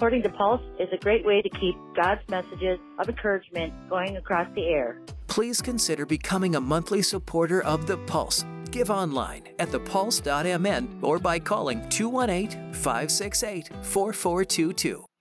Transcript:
Supporting the Pulse is a great way to keep God's messages of encouragement going across the air. Please consider becoming a monthly supporter of The Pulse. Give online at thepulse.mn or by calling 218-568-4422.